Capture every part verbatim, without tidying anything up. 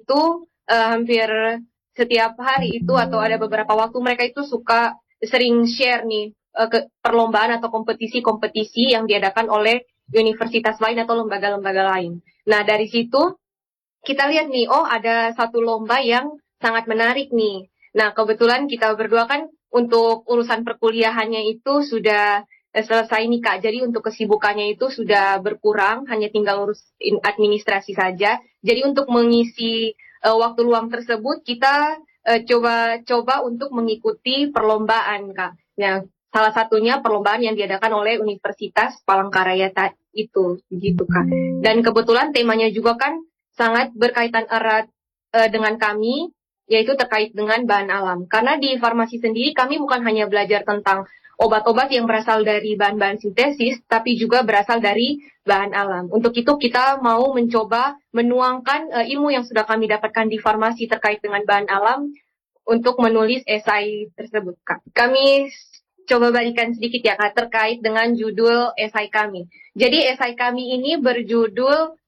itu uh, hampir setiap hari itu atau ada beberapa waktu mereka itu suka sering share nih uh, ke perlombaan atau kompetisi-kompetisi yang diadakan oleh universitas lain atau lembaga-lembaga lain. Nah, dari situ kita lihat nih, oh ada satu lomba yang sangat menarik nih. Nah, kebetulan kita berdua kan untuk urusan perkuliahannya itu sudah selesai nih Kak, jadi untuk kesibukannya itu sudah berkurang, hanya tinggal urus administrasi saja. Jadi untuk mengisi uh, waktu luang tersebut, kita uh, coba-coba untuk mengikuti perlombaan Kak. Nah, salah satunya perlombaan yang diadakan oleh Universitas Palangkaraya itu, gitu Kak. Dan kebetulan temanya juga kan sangat berkaitan erat uh, dengan kami, yaitu terkait dengan bahan alam. Karena di farmasi sendiri kami bukan hanya belajar tentang obat-obat yang berasal dari bahan-bahan sintesis, tapi juga berasal dari bahan alam. Untuk itu kita mau mencoba menuangkan uh, ilmu yang sudah kami dapatkan di farmasi terkait dengan bahan alam untuk menulis esai tersebut, Kak. Kami coba balikan sedikit ya, Kak, terkait dengan judul esai kami. Jadi esai kami ini berjudul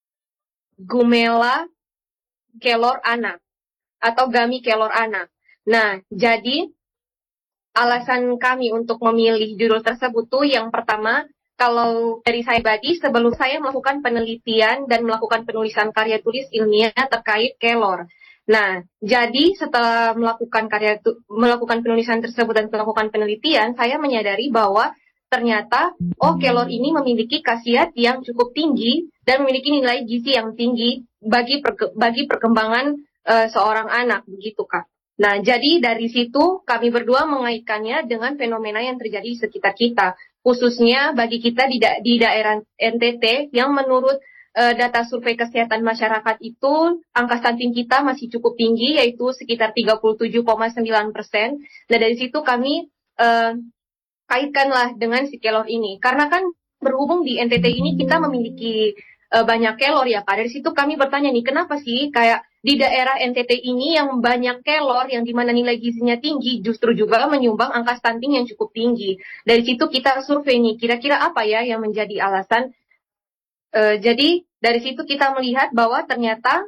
Gumela Kelor Ana atau Gami Kelor Ana. Nah, jadi alasan kami untuk memilih judul tersebut tuh yang pertama, kalau dari saya pribadi, sebelum saya melakukan penelitian dan melakukan penulisan karya tulis ilmiah terkait kelor. Nah, jadi setelah melakukan karya tu- melakukan penulisan tersebut dan melakukan penelitian, saya menyadari bahwa ternyata, oh kelor ini memiliki khasiat yang cukup tinggi dan memiliki nilai gizi yang tinggi bagi perke- bagi perkembangan uh, seorang anak, begitu Kak. Nah, jadi dari situ kami berdua mengaitkannya dengan fenomena yang terjadi di sekitar kita, khususnya bagi kita di, da- di daerah N T T yang menurut uh, data survei kesehatan masyarakat itu angka stunting kita masih cukup tinggi, yaitu sekitar tiga puluh tujuh koma sembilan persen. Nah, dari situ kami uh, kaitkanlah dengan si kelor ini, karena kan berhubung di N T T ini kita memiliki uh, banyak kelor ya Pak. Dari situ kami bertanya nih, kenapa sih kayak di daerah N T T ini yang banyak kelor, yang dimana nilai gizinya tinggi, justru juga menyumbang angka stunting yang cukup tinggi. Dari situ kita survei nih, kira-kira apa ya yang menjadi alasan. Uh, jadi dari situ kita melihat bahwa ternyata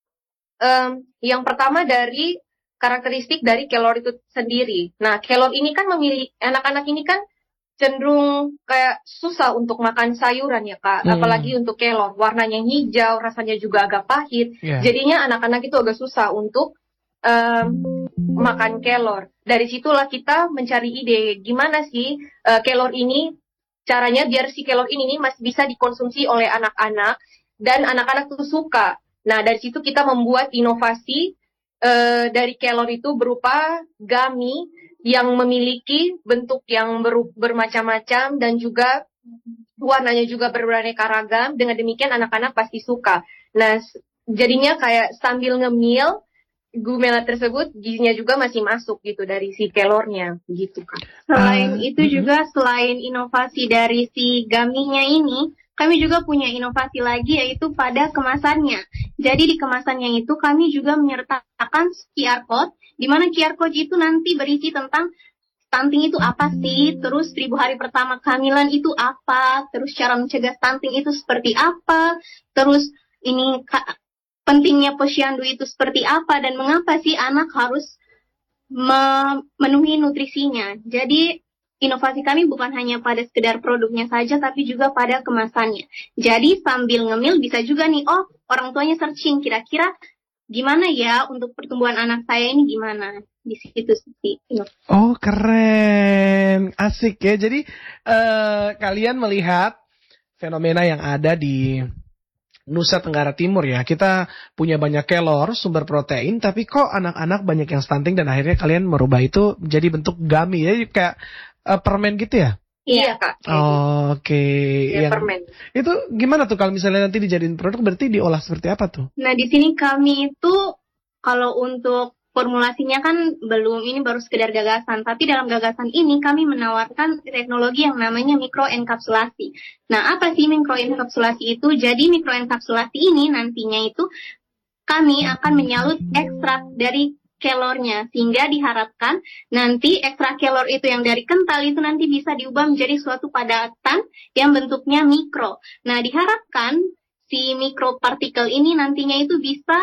um, yang pertama dari karakteristik dari kelor itu sendiri. Nah, kelor ini kan memilih, anak-anak ini kan cenderung kayak susah untuk makan sayuran ya Kak, hmm. apalagi untuk kelor, warnanya hijau, rasanya juga agak pahit, yeah. Jadinya anak-anak itu agak susah untuk um, makan kelor. Dari situlah kita mencari ide, gimana sih uh, kelor ini, caranya biar si kelor ini nih masih bisa dikonsumsi oleh anak-anak, dan anak-anak tuh suka. Nah, dari situ kita membuat inovasi uh, dari kelor itu berupa gummy, yang memiliki bentuk yang ber, bermacam-macam dan juga warnanya juga beraneka ragam. Dengan demikian anak-anak pasti suka. Nah, jadinya kayak sambil ngemil, gumela tersebut gizinya juga masih masuk gitu dari si kelornya gitu kan. Selain uh, itu uh-huh. juga selain inovasi dari si gaminya ini, kami juga punya inovasi lagi yaitu pada kemasannya. Jadi di kemasannya itu kami juga menyertakan Q R code, di mana Q R code itu nanti berisi tentang stunting itu apa sih, terus seribu hari pertama kehamilan itu apa, terus cara mencegah stunting itu seperti apa, terus ini ka- pentingnya posyandu itu seperti apa, dan mengapa sih anak harus memenuhi nutrisinya. Jadi inovasi kami bukan hanya pada sekedar produknya saja, tapi juga pada kemasannya. Jadi sambil ngemil bisa juga nih, oh orang tuanya searching, kira-kira gimana ya untuk pertumbuhan anak saya ini gimana. Di situ sih. Oh keren, asik ya. Jadi uh, kalian melihat fenomena yang ada di Nusa Tenggara Timur ya. Kita punya banyak kelor, sumber protein, tapi kok anak-anak banyak yang stunting, dan akhirnya kalian merubah itu jadi bentuk gummy ya, kayak uh, permen gitu ya? Iya Kak. Oh, Oke. Okay. Ya, permen. Itu gimana tuh kalau misalnya nanti dijadiin produk, berarti diolah seperti apa tuh? Nah di sini kami itu kalau untuk formulasinya kan belum, ini baru sekedar gagasan, tapi dalam gagasan ini kami menawarkan teknologi yang namanya mikroenkapsulasi. Nah, apa sih mikroenkapsulasi itu? Jadi mikroenkapsulasi ini nantinya itu kami akan menyalut ekstrak dari kelornya, sehingga diharapkan nanti ekstrak kelor itu yang dari kental itu nanti bisa diubah menjadi suatu padatan yang bentuknya mikro. Nah, diharapkan si mikropartikel ini nantinya itu bisa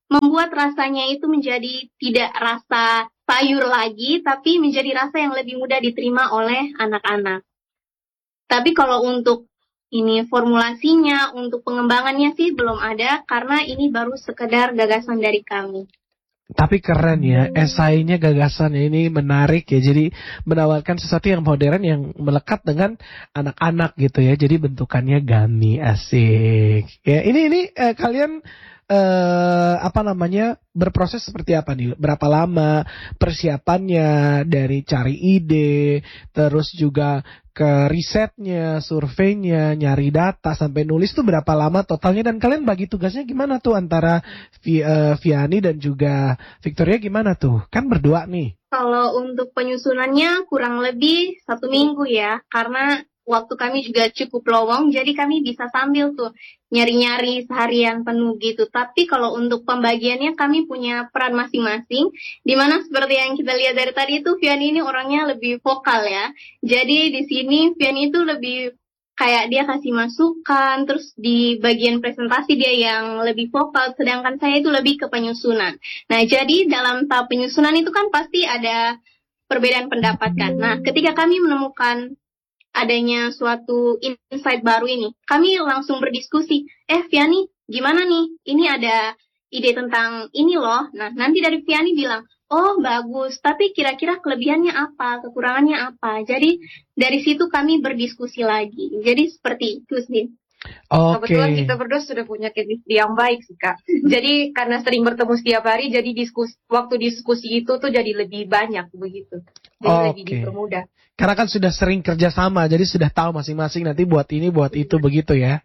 membuat rasanya itu menjadi tidak rasa sayur lagi, tapi menjadi rasa yang lebih mudah diterima oleh anak-anak. Tapi kalau untuk ini formulasinya, untuk pengembangannya sih belum ada, karena ini baru sekedar gagasan dari kami. Tapi keren ya, esainya, gagasannya ini menarik ya. Jadi menawarkan sesuatu yang modern yang melekat dengan anak-anak gitu ya. Jadi bentukannya gami, asik. Ya, ini ini eh, kalian eh, apa namanya berproses seperti apa nih? Berapa lama persiapannya dari cari ide, terus juga ke risetnya, surveinya, nyari data sampai nulis tuh berapa lama totalnya, dan kalian bagi tugasnya gimana tuh antara Vi, uh, Viani dan juga Victoria, gimana tuh? Kan berdua nih. Kalau untuk penyusunannya kurang lebih satu minggu ya, karena waktu kami juga cukup lowong, jadi kami bisa sambil tuh nyari-nyari seharian penuh gitu. Tapi kalau untuk pembagiannya kami punya peran masing-masing, di mana seperti yang kita lihat dari tadi itu Viani ini orangnya lebih vokal ya. Jadi di sini Viani itu lebih kayak dia kasih masukan, terus di bagian presentasi dia yang lebih vokal, sedangkan saya itu lebih ke penyusunan. Nah, jadi dalam tahap penyusunan itu kan pasti ada perbedaan pendapat kan. Nah, ketika kami menemukan adanya suatu insight baru ini, kami langsung berdiskusi, eh Viani, gimana nih? Ini ada ide tentang ini loh. Nah, nanti dari Viani bilang, oh bagus, tapi kira-kira kelebihannya apa, kekurangannya apa. Jadi dari situ kami berdiskusi lagi. Jadi seperti itu sih. Oke. Kebetulan kita berdua sudah punya chemistry yang baik sih Kak. Jadi karena sering bertemu setiap hari, jadi diskusi, waktu diskusi itu tuh jadi lebih banyak begitu. Jadi Oke. lebih dipermudah. Karena kan sudah sering kerja sama, jadi sudah tahu masing-masing nanti buat ini, buat itu begitu ya.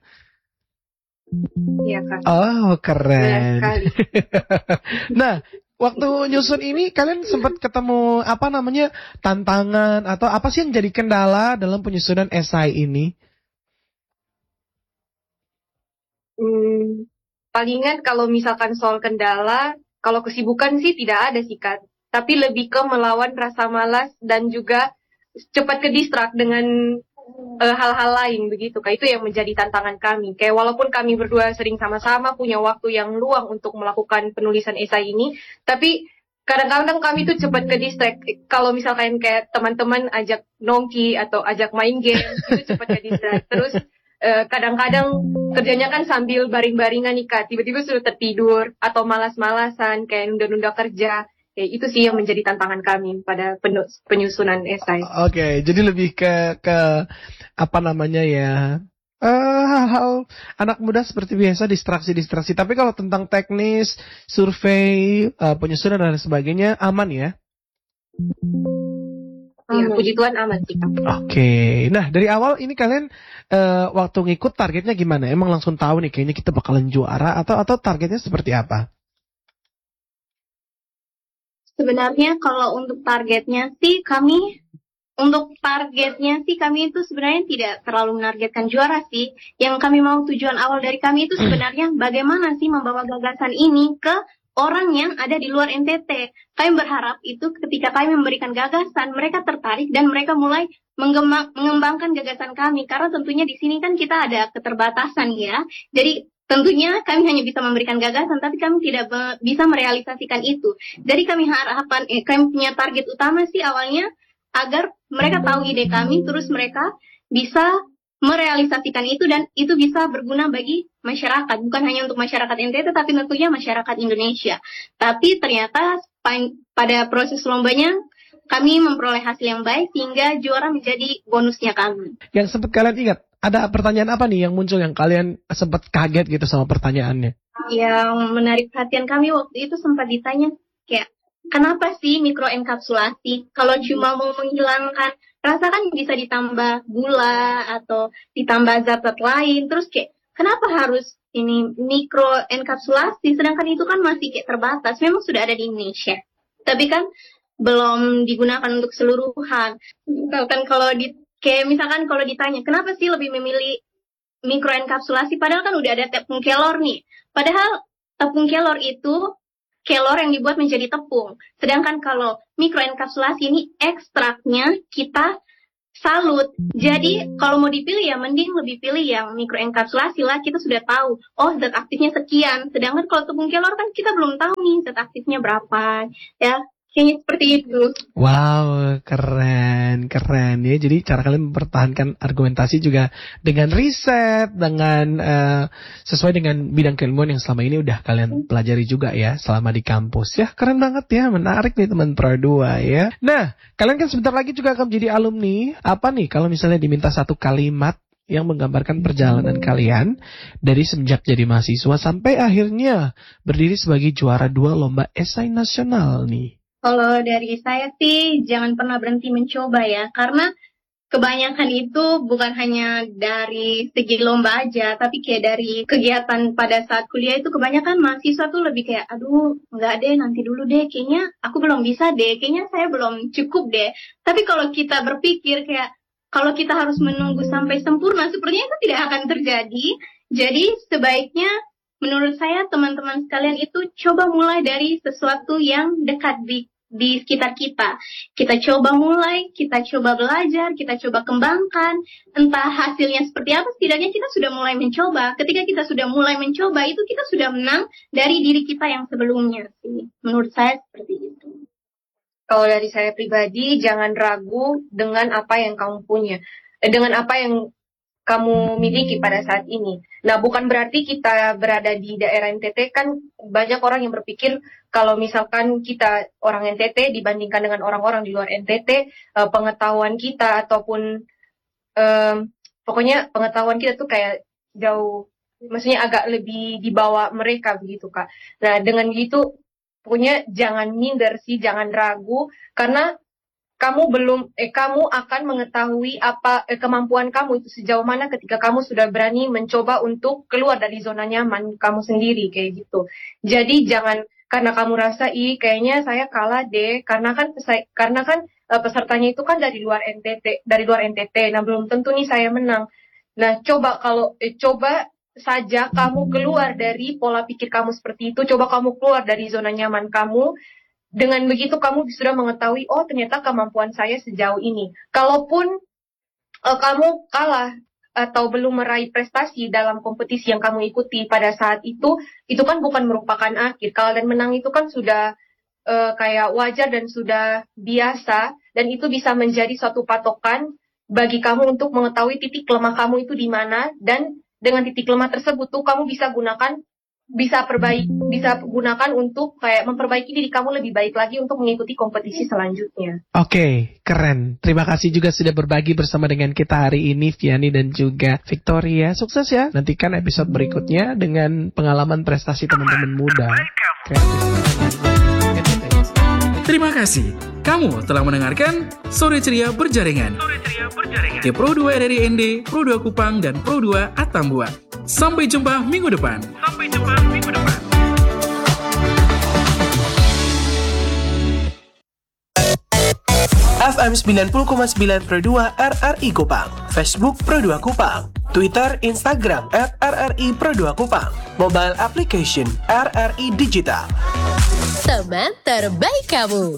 Iya Kak. Oh, Benar keren. sekali. Nah, waktu nyusun ini kalian sempat ketemu apa namanya tantangan atau apa sih yang jadi kendala dalam penyusunan esai ini? Hmm, palingan kalau misalkan soal kendala, kalau kesibukan sih tidak ada sih Kak. Tapi lebih ke melawan rasa malas dan juga cepat ke distract dengan uh, hal-hal lain begitu Kak. Itu yang menjadi tantangan kami. Kayak walaupun kami berdua sering sama-sama punya waktu yang luang untuk melakukan penulisan esai ini, tapi kadang-kadang kami tuh cepat ke distract. Kalau misalkan kayak teman-teman ajak nongki atau ajak main game, itu cepat ke distract. Terus uh, kadang-kadang kerjanya kan sambil baring-baringan nih Kak. Tiba-tiba sudah tertidur atau malas-malasan kayak nunda-nunda kerja. Ya, itu sih yang menjadi tantangan kami pada penyusunan esai. Oke, okay, jadi lebih ke ke apa namanya ya, uh, hal-hal anak muda seperti biasa, distraksi-distraksi. Tapi kalau tentang teknis, survei, uh, penyusunan dan sebagainya aman ya? Ya, puji Tuhan aman sih Kak. Oke, okay. Nah dari awal ini kalian uh, waktu ngikut targetnya gimana? Emang langsung tahu nih kayaknya kita bakalan juara atau atau targetnya seperti apa? Sebenarnya kalau untuk targetnya sih kami, untuk targetnya sih kami itu sebenarnya tidak terlalu menargetkan juara sih. Yang kami mau, tujuan awal dari kami itu sebenarnya bagaimana sih membawa gagasan ini ke orang yang ada di luar N T T. Kami berharap itu ketika kami memberikan gagasan, mereka tertarik dan mereka mulai mengembangkan gagasan kami. Karena tentunya di sini kan kita ada keterbatasan ya. Jadi tentunya kami hanya bisa memberikan gagasan, tapi kami tidak be- bisa merealisasikan itu. Jadi kami harapan, eh, kami punya target utama sih awalnya agar mereka tahu ide kami, terus mereka bisa merealisasikan itu dan itu bisa berguna bagi masyarakat, bukan hanya untuk masyarakat N T T, tapi tentunya masyarakat Indonesia. Tapi ternyata pada proses lombanya kami memperoleh hasil yang baik sehingga juara menjadi bonusnya kami. Yang sempat kalian ingat, ada pertanyaan apa nih yang muncul yang kalian sempat kaget gitu sama pertanyaannya? Yang menarik perhatian kami waktu itu sempat ditanya kayak, kenapa sih mikroenkapsulasi? Kalau cuma mau menghilangkan rasa kan bisa ditambah gula atau ditambah zat-zat lain. Terus kayak, kenapa harus ini mikroenkapsulasi? Sedangkan itu kan masih kayak terbatas. Memang sudah ada di Indonesia, tapi kan belum digunakan untuk keseluruhan. Misalkan kalau di kayak misalkan kalau ditanya, kenapa sih lebih memilih mikroenkapsulasi? Padahal kan udah ada tepung kelor nih. Padahal tepung kelor itu kelor yang dibuat menjadi tepung. Sedangkan kalau mikroenkapsulasi ini ekstraknya kita salut. Jadi kalau mau dipilih ya mending lebih pilih yang mikroenkapsulasi lah. Kita sudah tahu, oh zat aktifnya sekian. Sedangkan kalau tepung kelor kan kita belum tahu nih zat aktifnya berapa. Ya, kayaknya seperti itu. Wow, keren, keren ya. Jadi cara kalian mempertahankan argumentasi juga dengan riset, dengan uh, sesuai dengan bidang keilmuan yang selama ini udah kalian pelajari juga ya selama di kampus. Ya, keren banget ya, menarik nih teman Pro dua ya. Nah, kalian kan sebentar lagi juga akan menjadi alumni. Apa nih kalau misalnya diminta satu kalimat yang menggambarkan perjalanan kalian dari semenjak jadi mahasiswa sampai akhirnya berdiri sebagai juara dua lomba esai nasional nih? Kalau dari saya sih jangan pernah berhenti mencoba ya, karena kebanyakan itu bukan hanya dari segi lomba aja, tapi kayak dari kegiatan pada saat kuliah itu kebanyakan mahasiswa tuh lebih kayak, aduh nggak deh nanti dulu deh, kayaknya aku belum bisa deh, kayaknya saya belum cukup deh. Tapi kalau kita berpikir kayak, kalau kita harus menunggu sampai sempurna, sepertinya itu tidak akan terjadi. Jadi sebaiknya menurut saya teman-teman sekalian itu coba mulai dari sesuatu yang dekat di di sekitar kita. Kita coba mulai, kita coba belajar, kita coba kembangkan. Entah hasilnya seperti apa, setidaknya kita sudah mulai mencoba. Ketika kita sudah mulai mencoba, itu kita sudah menang dari diri kita yang sebelumnya sih. Menurut saya seperti itu. Kalau dari saya pribadi, jangan ragu dengan apa yang kamu punya. Eh, dengan apa yang kamu miliki pada saat ini. Nah, bukan berarti kita berada di daerah N T T, kan banyak orang yang berpikir kalau misalkan kita orang N T T dibandingkan dengan orang-orang di luar N T T, uh, pengetahuan kita ataupun um, pokoknya pengetahuan kita tuh kayak jauh, maksudnya agak lebih di bawah mereka begitu, Kak. Nah, dengan gitu pokoknya jangan minder sih, jangan ragu, karena kamu belum eh kamu akan mengetahui apa eh, kemampuan kamu itu sejauh mana ketika kamu sudah berani mencoba untuk keluar dari zona nyaman kamu sendiri kayak gitu. Jadi jangan karena kamu rasa ih kayaknya saya kalah deh, karena kan karena kan eh, pesertanya itu kan dari luar N T T, dari luar N T T. Nah, belum tentu nih saya menang. Nah, coba kalau eh, coba saja kamu keluar dari pola pikir kamu seperti itu, coba kamu keluar dari zona nyaman kamu. Dengan begitu kamu sudah mengetahui, oh ternyata kemampuan saya sejauh ini. Kalaupun uh, kamu kalah atau belum meraih prestasi dalam kompetisi yang kamu ikuti pada saat itu, itu kan bukan merupakan akhir. Kalah dan menang itu kan sudah uh, kayak wajar dan sudah biasa, dan itu bisa menjadi suatu patokan bagi kamu untuk mengetahui titik lemah kamu itu di mana, dan dengan titik lemah tersebut tuh kamu bisa gunakan bisa perbaik bisa gunakan untuk kayak memperbaiki diri kamu lebih baik lagi untuk mengikuti kompetisi selanjutnya. Oke, okay, keren. Terima kasih juga sudah berbagi bersama dengan kita hari ini, Vianney dan juga Victoria. Sukses ya. Nantikan episode berikutnya dengan pengalaman prestasi teman-teman muda. Terima kasih. Kamu telah mendengarkan Sore Ceria Berjaringan. Sore Ceria Berjaringan. Di Pro dua R R I N D, Pro dua Kupang, dan Pro dua Atambua. Sampai jumpa minggu depan. Sampai jumpa minggu depan. F M sembilan puluh koma sembilan Pro dua R R I Kupang, Facebook Pro dua Kupang, Twitter, Instagram at R R I Pro dua Kupang, mobile application R R I Digital. Teman terbaik kamu.